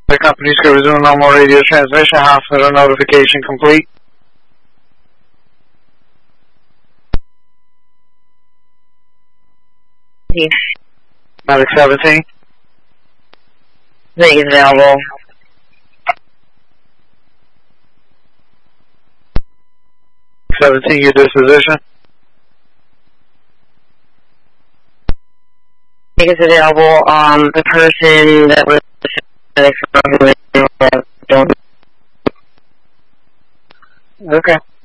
The company's going to resume normal radio transmission. Hospital notification complete. Medic 17. Medic is available. Your disposition. Medic is available. The person that was don't. Okay.